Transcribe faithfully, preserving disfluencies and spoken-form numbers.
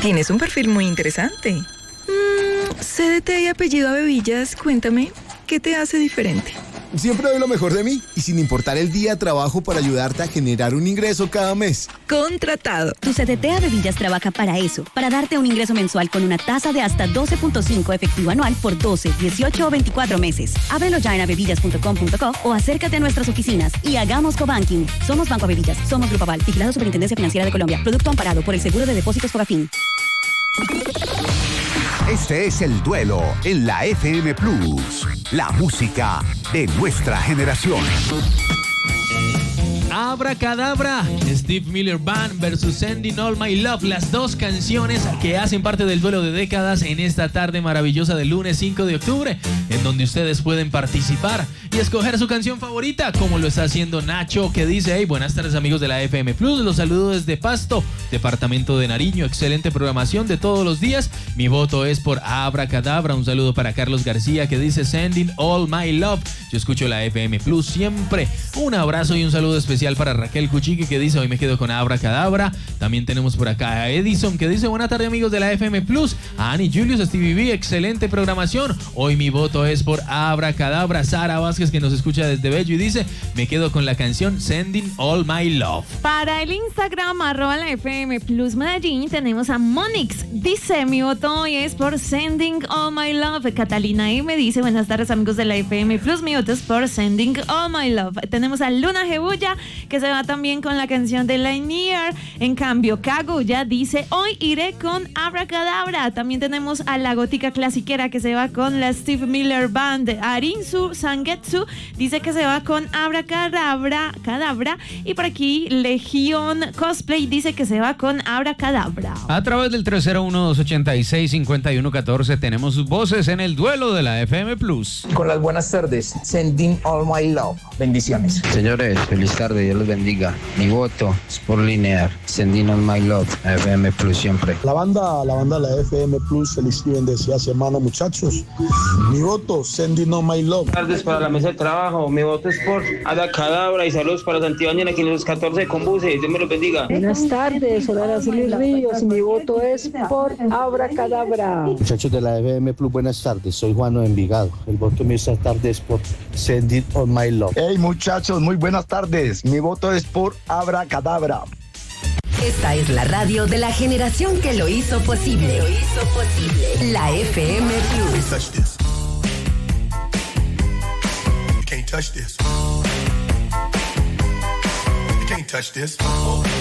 Tienes un perfil muy interesante. Mm, C D T y apellido Abevillas, cuéntame, ¿qué te hace diferente? Siempre doy lo mejor de mí y sin importar el día trabajo para ayudarte a generar un ingreso cada mes. Contratado. Tu C D T Abevillas trabaja para eso, para darte un ingreso mensual con una tasa de hasta doce punto cinco efectivo anual por doce, dieciocho o veinticuatro meses. Ábrelo ya en abevillas punto com punto co o acércate a nuestras oficinas y hagamos cobanking. Somos Banco Abevillas, somos Grupo Aval, vigilado Superintendencia Financiera de Colombia. Producto amparado por el Seguro de Depósitos Fogafín. Este es El Duelo en la F M Plus, la música de nuestra generación. Abracadabra, Steve Miller Band versus Sending All My Love, las dos canciones que hacen parte del duelo de décadas en esta tarde maravillosa del lunes cinco de octubre, en donde ustedes pueden participar y escoger su canción favorita, como lo está haciendo Nacho, que dice: hey, buenas tardes amigos de la F M Plus, los saludo desde Pasto, departamento de Nariño, excelente programación de todos los días, mi voto es por Abracadabra. Un saludo para Carlos García, que dice Sending All My Love, yo escucho la F M Plus siempre. Un abrazo y un saludo especial para Raquel Cuchique, que dice: hoy me quedo con Abracadabra. También tenemos por acá a Edison, que dice: buena tarde amigos de la F M Plus, a Ani Julius, Stevie B, excelente programación, hoy mi voto es por Abracadabra. Sara Vázquez, que nos escucha desde Bello, y dice: me quedo con la canción Sending All My Love. Para el Instagram, arroba la F M Plus Medellín, tenemos a Monix, dice: mi voto hoy es por Sending All My Love. Catalina E me dice: buenas tardes amigos de la F M Plus, mi voto es por Sending All My Love. Tenemos a Luna Jebulla, que se va también con la canción de Lanier. En cambio, Kaguya dice: hoy iré con Abracadabra. También tenemos a la gótica clasiquera, que se va con la Steve Miller Band. Arinsu Sangetsu dice que se va con Abracadabra, cadabra. Y por aquí Legión Cosplay dice que se va con Abracadabra. A través del tres cero uno, dos ochenta y seis, cincuenta y uno catorce tenemos sus voces en el duelo de la F M Plus. Con las buenas tardes, Sending All My Love. Bendiciones. Señores, feliz tarde, Dios los bendiga. Mi voto es por Linear, Sending All My Love, F M Plus siempre. La banda, la banda de la F M Plus, feliz y bendecida semana, muchachos. Mi voto, Sending All My Love. Buenas tardes para la mesa de trabajo. Mi voto es por Abracadabra y saludos para Santibáñez, aquí en los catorce con buses. Dios me los bendiga. Buenas tardes, soy Araceli Ríos. Mi voto es por Abracadabra. Muchachos de la F M Plus, buenas tardes. Soy Juano de Envigado. El voto mío esta tarde es por Sending All My Love. Hey muchachos, muy buenas tardes. Mi voto es por Abracadabra. Esta es la radio de la generación que lo hizo posible. Lo hizo posible. La F M Plus. Can't touch this. You can't touch this.